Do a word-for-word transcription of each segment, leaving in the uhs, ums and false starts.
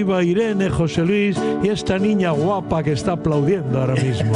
Viva Irene, José Luis y esta niña guapa que está aplaudiendo ahora mismo.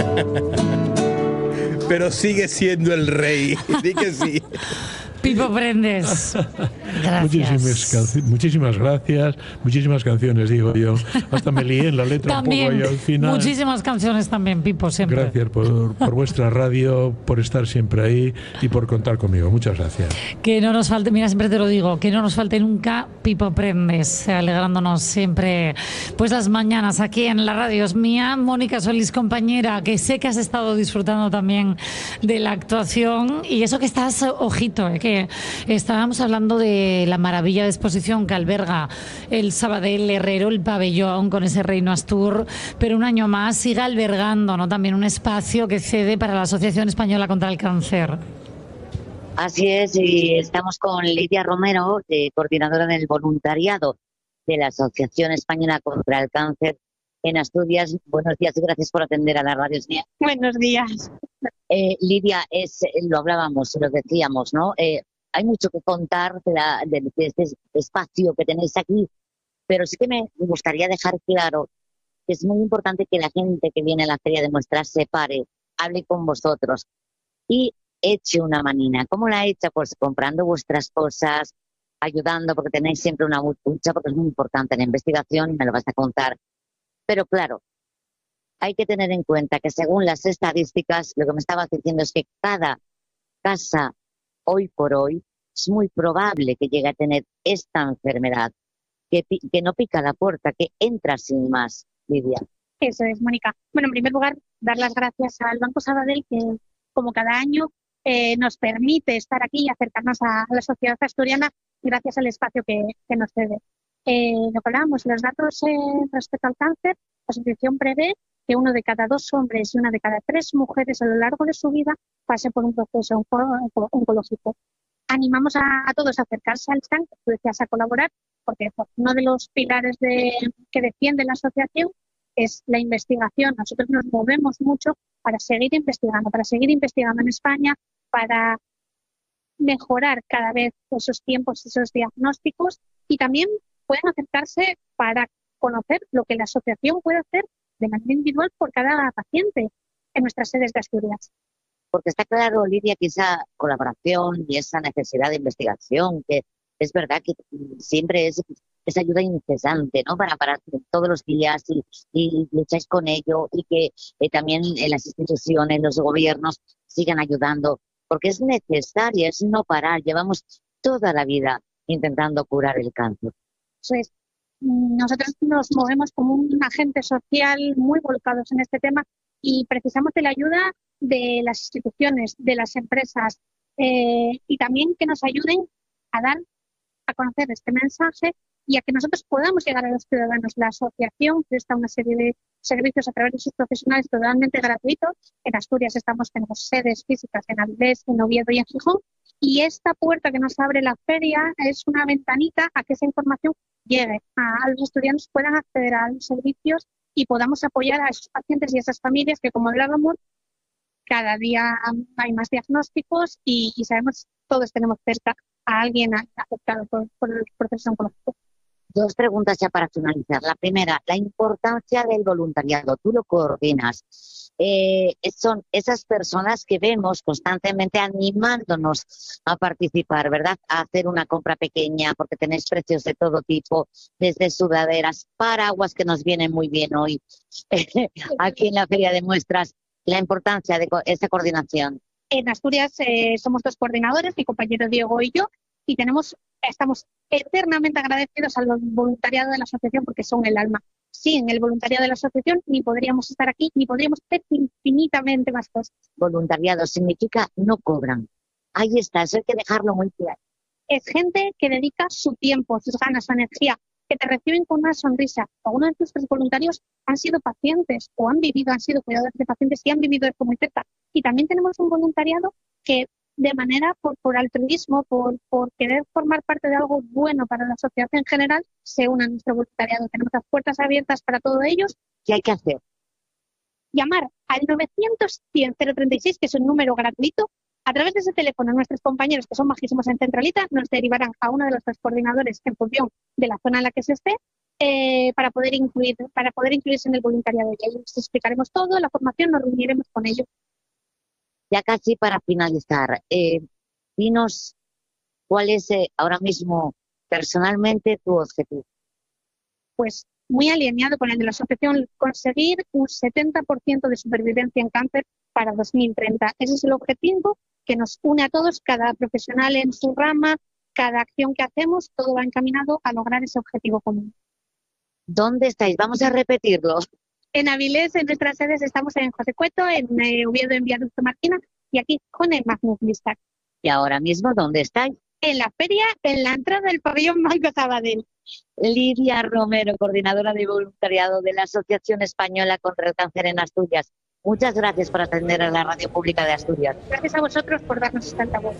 Pero sigue siendo el rey. Di que sí. Pipo Prendes. Gracias. Muchísimas, muchísimas gracias. Muchísimas canciones, digo yo. Hasta me lié en la letra también, un poco ahí al final. Muchísimas canciones también, Pipo, siempre. Gracias por, por vuestra radio, por estar siempre ahí y por contar conmigo. Muchas gracias. Que no nos falte, mira, siempre te lo digo, que no nos falte nunca Pipo Prendes, alegrándonos siempre pues las mañanas aquí en la radio. Es mía, Mónica Solís, compañera, que sé que has estado disfrutando también de la actuación y eso que estás, ojito, eh, que estábamos hablando de la maravilla de exposición que alberga el Sabadell Herrero, el pabellón con ese Reino Astur, pero un año más sigue albergando, ¿no?, también un espacio que cede para la Asociación Española contra el Cáncer. Así es, y estamos con Lidia Romero, de, coordinadora del voluntariado de la Asociación Española contra el Cáncer en Asturias. Buenos días y gracias por atender a la radio. Buenos días. Eh, Lidia, es, lo hablábamos, lo decíamos, ¿no? Eh, hay mucho que contar de, la, de, de este espacio que tenéis aquí, pero sí que me gustaría dejar claro que es muy importante que la gente que viene a la Feria de Muestras se pare, hable con vosotros y eche una manina. ¿Cómo la echa? Pues comprando vuestras cosas, ayudando, porque tenéis siempre una lucha, porque es muy importante la investigación y me lo vas a contar. Pero claro, hay que tener en cuenta que según las estadísticas, lo que me estabas diciendo es que cada casa, hoy por hoy, es muy probable que llegue a tener esta enfermedad, que, que no pica la puerta, que entra sin más, Lidia. Eso es, Mónica. Bueno, en primer lugar, dar las gracias al Banco Sabadell, que como cada año eh, nos permite estar aquí y acercarnos a, a la sociedad asturiana gracias al espacio que, que nos cede. Eh, lo que hablábamos, los datos eh, respecto al cáncer, la asociación prevé que uno de cada dos hombres y una de cada tres mujeres a lo largo de su vida pase por un proceso onco- oncológico. Animamos a, a todos a acercarse al S A N, tú decías, a colaborar, porque pues, uno de los pilares de, que defiende la asociación es la investigación. Nosotros nos movemos mucho para seguir investigando, para seguir investigando en España, para mejorar cada vez esos tiempos, esos diagnósticos, y también pueden acercarse para conocer lo que la asociación puede hacer de manera individual por cada paciente en nuestras sedes de Asturias. Porque está claro, Lidia, que esa colaboración y esa necesidad de investigación, que es verdad que siempre es esa ayuda incesante, ¿no? Para, para todos los días y, y lucháis con ello y que eh, también en las instituciones, los gobiernos sigan ayudando, porque es necesaria, es no parar. Llevamos toda la vida intentando curar el cáncer. Pues nosotros nos movemos como un agente social muy volcados en este tema y precisamos de la ayuda de las instituciones, de las empresas eh, y también que nos ayuden a dar a conocer este mensaje y a que nosotros podamos llegar a los ciudadanos. La asociación presta una serie de servicios a través de sus profesionales totalmente gratuitos. En Asturias estamos, tenemos sedes físicas en Avilés, en Oviedo y en Gijón, y esta puerta que nos abre la feria es una ventanita a que esa información llegue a, a los estudiantes, puedan acceder a los servicios y podamos apoyar a esos pacientes y a esas familias que, como hablábamos, cada día hay más diagnósticos y, y sabemos, todos tenemos cerca a alguien afectado por, por el proceso oncológico. Dos preguntas ya para finalizar. La primera, la importancia del voluntariado. Tú lo coordinas. Eh, son esas personas que vemos constantemente animándonos a participar, ¿verdad? A hacer una compra pequeña, porque tenéis precios de todo tipo, desde sudaderas, paraguas que nos vienen muy bien hoy aquí en la Feria de Muestras. La importancia de co- esa coordinación. En Asturias eh, somos dos coordinadores, mi compañero Diego y yo, y tenemos, estamos eternamente agradecidos al voluntariado de la asociación porque son el alma. Sin el voluntariado de la asociación ni podríamos estar aquí, ni podríamos hacer infinitamente más cosas. Voluntariado significa no cobran. Ahí está, eso hay que dejarlo muy claro. Es gente que dedica su tiempo, sus ganas, su energía, que te reciben con una sonrisa. Algunos de nuestros voluntarios han sido pacientes o han vivido, han sido cuidadores de pacientes y han vivido esto muy cerca. Y también tenemos un voluntariado que de manera por, por altruismo, por, por querer formar parte de algo bueno para la sociedad en general, se une a nuestro voluntariado. Tenemos las puertas abiertas para todos ellos. ¿Qué hay que hacer? Llamar al novecientos cien cero treinta y seis, que es un número gratuito. A través de ese teléfono, nuestros compañeros, que son majísimos en Centralita, nos derivarán a uno de los tres coordinadores en función de la zona en la que se esté eh, para poder incluir, para poder incluirse en el voluntariado. Y ahí les explicaremos todo, la formación, nos reuniremos con ellos. Ya casi para finalizar, eh, dinos cuál es eh, ahora mismo personalmente tu objetivo. Pues muy alineado con el de la asociación, conseguir un setenta por ciento de supervivencia en cáncer para dos mil treinta. Ese es el objetivo que nos une a todos, cada profesional en su rama, cada acción que hacemos, todo va encaminado a lograr ese objetivo común. ¿Dónde estáis? Vamos a repetirlo. En Avilés, en nuestras sedes, estamos en José Cueto, en eh, Oviedo, en Viaducto Martina, y aquí con el Magnum Blistac. ¿Y ahora mismo dónde estáis? En la feria, en la entrada del pabellón Banco Sabadell. Lidia Romero, coordinadora de voluntariado de la Asociación Española contra el Cáncer en Asturias. Muchas gracias por atender a la Radio Pública de Asturias. Gracias a vosotros por darnos esta altavoz.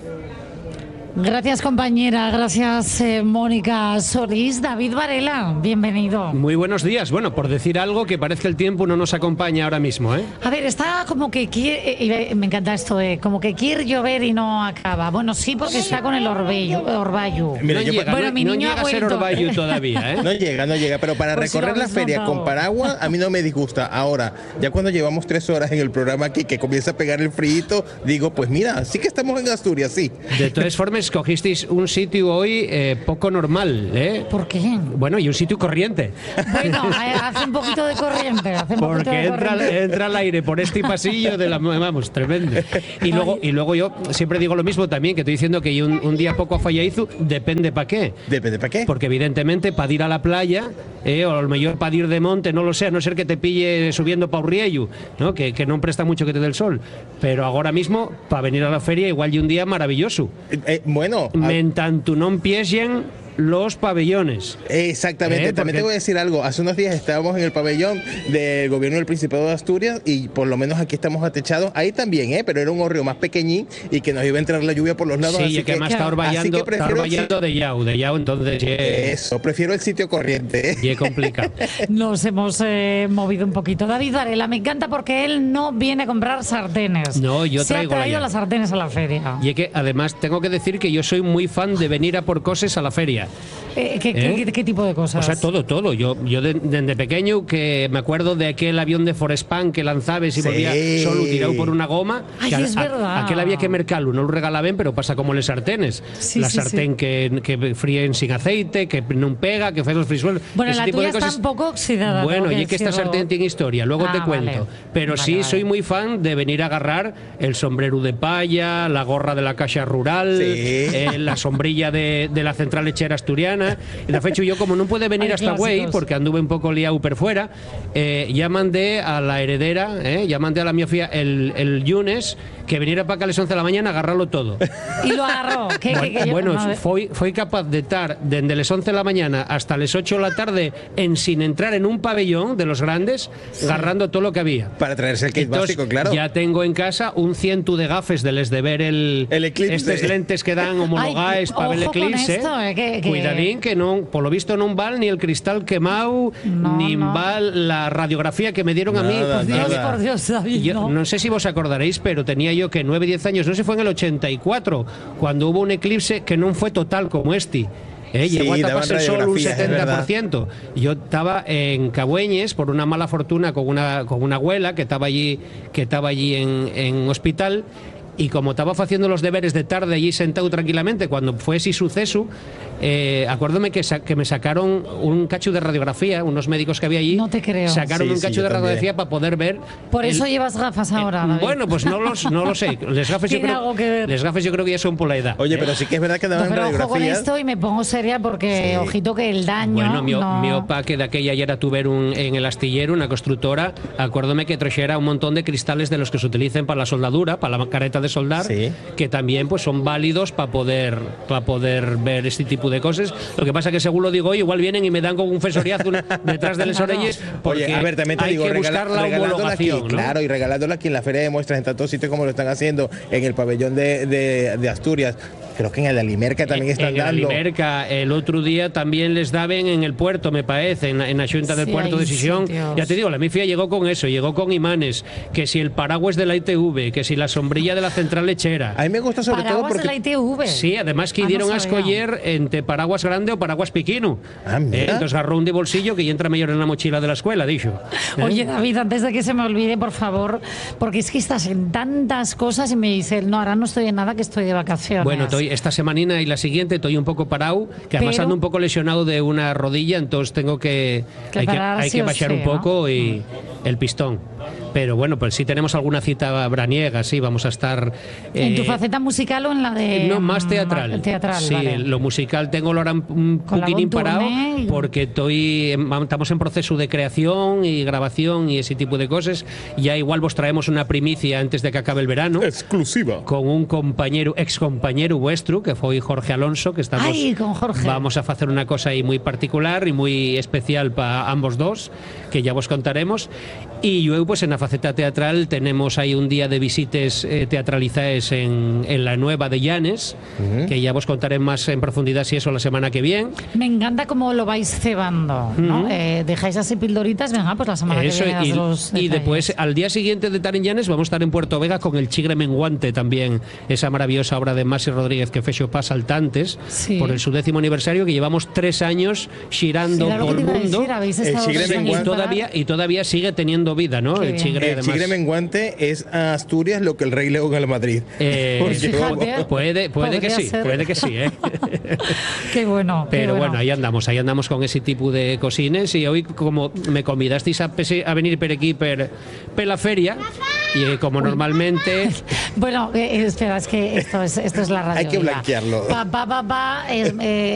Gracias, compañera. Gracias, eh, Mónica Solís. David Varela, bienvenido. Muy buenos días. Bueno, por decir algo que parece que el tiempo no nos acompaña ahora mismo, ¿eh? A ver, está como que quiere, eh, me encanta esto, eh, como que quiere llover y no acaba. Bueno, sí, porque está con el Orbayu. Orbayu. Mira, no yo, llega, bueno, no, mi no niño llega ha a ser vuelto. Orbayu todavía, ¿eh? No llega, no llega, pero para Pues si recorrer lo la habéis feria notado. con paraguas a mí no me disgusta. Ahora, ya cuando llevamos tres horas en el programa aquí, que comienza a pegar el frío, digo, pues mira, sí que estamos en Asturias, sí. De todas formas, cogisteis un sitio hoy eh, poco normal, ¿eh? ¿Por qué? Bueno, y un sitio corriente. Bueno, hace un poquito de corriente. Hace un poquito Porque de entra, corriente. entra el aire por este pasillo de la... Vamos, tremendo. Y luego, y luego yo siempre digo lo mismo también, que estoy diciendo que un, un día poco a Fallaizu depende para qué. Depende para qué. Porque evidentemente para ir a la playa, eh, o a lo mejor para ir de monte, no lo sé, a no ser que te pille subiendo pa' Urriellu, ¿no? Que, que no presta mucho que te dé el sol. Pero ahora mismo, para venir a la feria, igual y un día maravilloso. Eh, eh, bueno, a- En tanto no empiecen los pabellones. exactamente. Eh, También porque- te voy a decir algo. Hace unos días estábamos en el pabellón del gobierno del Principado de Asturias y por lo menos aquí estamos atechados. Ahí también, ¿eh? Pero era un hórreo más pequeñín y que nos iba a entrar la lluvia por los lados. Sí, así y que además está así orballando, que está prefiero el orballando de Yao, de Yao, entonces ya es, Eso, prefiero el sitio corriente, ¿eh? ya es complicado. Nos hemos eh, movido un poquito. David Varela, me encanta porque él no viene a comprar sartenes. No, yo Se ha traigo la traído ya. las sartenes a la feria. Y es que además tengo que decir que yo soy muy fan de venir a por cosas a la feria. Eh, ¿qué, ¿Eh? qué, qué tipo de cosas? O sea, todo, todo. Yo, yo de- desde pequeño que me acuerdo de aquel avión de Forespan que lanzabes y Sí. volvía solo tirado por una goma. Ay, que es verdad. Aquel había que mercarlo, no lo regalaban, pero pasa como los sartenes. Sí, la sí, sartén sí. que, que fríen sin aceite, que no pega, que fue los frisuelos. Bueno, ese la tipo tuya de cosas. está un poco oxidada. Bueno, tengo y es que esta decirlo. sartén tiene historia, luego Ah, te vale. cuento. Pero Vale, sí, vale. soy muy fan de venir a agarrar el sombrero de palla, la gorra de la Caixa Rural, Sí. eh, la sombrilla de, de la central lechera asturiana. Y de hecho, yo como no pude venir Hay hasta Güey, clásicos. porque anduve un poco liado per fuera, eh, ya mandé a la heredera, eh, ya mandé a la mía fía el, el lunes que viniera para acá a las once de la mañana a agarrarlo todo. Y lo agarró. ¿Qué, qué, qué, yo- Bueno, no, fui, fui capaz de estar desde las once de la mañana hasta las ocho de la tarde en sin entrar en un pabellón de los grandes, agarrando todo lo que había. Para traerse el kit Entonces, básico, claro. ya tengo en casa un ciento de gafes de les de ver el, El eclipse. estos lentes que dan homologados Ay, para ver el ojo con eclipse. esto, eh, que- que- Cuidadín que no, por lo visto no val ni el cristal quemado, No, ni no. val la radiografía que me dieron a mí. Nada, Por Dios, nada. por Dios, David, Yo no. no sé si vos acordaréis, pero tenía yo que nueve diez años, no sé si fue en el ochenta y cuatro, cuando hubo un eclipse que no fue total como este. Eh, Sí, llegó a daban taparse el sol un radiografías, es setenta por ciento. Yo estaba en Cabueñes por una mala fortuna con una, con una abuela que estaba allí, que estaba allí en, en hospital. Y como estaba haciendo los deberes de tarde allí sentado tranquilamente, cuando fue ese suceso, eh, acuérdome que, sa- que me sacaron un cacho de radiografía, unos médicos que había allí. No te creo. Sacaron Sí, un sí, cacho yo de también. radiografía para poder ver. Por el- eso llevas gafas ahora, David. bueno, pues no los, no lo sé. Les gafes yo Tiene creo, algo que ver. les gafes yo creo que ya son por la edad. Oye, pero sí que es verdad que No, daban pero ojo con radiografías. esto y me pongo seria porque, Sí. ojito, que el daño. Bueno, mi, no... mi opa que de aquella ayer tuve un, en el astillero, una constructora, acuérdome que trajera un montón de cristales de los que se utilicen para la soldadura, para la careta de soldar, Sí. que también pues son válidos para poder para poder ver este tipo de cosas. Lo que pasa que según lo digo hoy, igual vienen y me dan con un fesoriazo detrás de las Claro. orellas, porque Oye, a ver, también te hay digo, que regala- buscar la regalándola aquí, homologación, ¿no? claro, y regalándola aquí en la Feria de Muestras, en tantos sitios como lo están haciendo en el pabellón de, de- de Asturias. Creo que en el Alimerca también están en dando. En el Alimerca, el otro día también les daban en el puerto, me parece, en, en la Xunta del Sí, Puerto hay de Sisión. sitios. Ya te digo, la mifia llegó con eso, llegó con imanes, que si el paraguas de la I T V, que si la sombrilla de la central lechera. A mí me gusta sobre Paraguas todo porque... de la I T V. Sí, además que Ah, no dieron a sabía. escoger entre paraguas grande o paraguas pequeño. Ah, mira. Eh, entonces agarró un de bolsillo que entra mejor en la mochila de la escuela, dicho. ¿Eh? Oye, David, antes de que se me olvide, por favor, porque es que estás en tantas cosas y me dices, no, ahora no estoy en nada, que estoy de vacaciones. Bueno, estoy, esta semanina y la siguiente estoy un poco parado, que además Pero- ando un poco lesionado de una rodilla, entonces tengo que, Que hay que, parar hay sí que o bajar sí, un poco ¿no? y el pistón. Pero bueno, pues sí tenemos alguna cita braniega, sí, vamos a estar... ¿En tu eh, faceta musical o en la de...? no, más mm, teatral. Teatral, sí, vale. lo musical tengo ahora un Con la poquitín Bon parado Tourné y- porque estoy en- estamos en proceso de creación y grabación y ese tipo de cosas. Ya igual vos traemos una primicia antes de que acabe el verano. Exclusiva. Con un compañero, ex compañero vuestro, que fue Jorge Alonso, que estamos... Ay, con Jorge. Vamos a hacer una cosa ahí muy particular y muy especial para ambos dos, que ya vos contaremos. Y yo, pues en la faceta teatral, tenemos ahí un día de visites eh, teatralizadas en, en la nueva de Llanes, uh-huh. que ya vos contaré más en profundidad si eso la semana que viene. Me encanta cómo lo vais cebando, ¿no? Uh-huh. eh, dejáis así pildoritas, venga, pues la semana Eso, que viene y, das los y detalles. después, al día siguiente de estar en Llanes, vamos a estar en Puerto Vega con El Chigre Menguante también, esa maravillosa obra de Masi Rodríguez que fecho para saltantes, Sí. por el su décimo aniversario, que llevamos tres años girando Sí, era lo por que el te iba a mundo. decir, habéis El estado Chigre dos años Menguante. Y sin parar. todavía, y todavía sigue teniendo vida, ¿no? Qué El bien. Chigre, El además. Chigre Menguante es a Asturias lo que el Rey León al Madrid. Eh, Porque Fíjate, vamos- puede puede que podría sí, ser. puede que sí, ¿eh? Qué bueno. qué Pero bueno, ahí andamos, ahí andamos con ese tipo de cosines. Y hoy, como me convidasteis a, pese- a venir per aquí, per, per la feria, y eh, como normalmente... Bueno, eh, espera, es que esto es, esto es la radio. Hay que Viva. blanquearlo. Pa, pa, pa, pa, es, eh,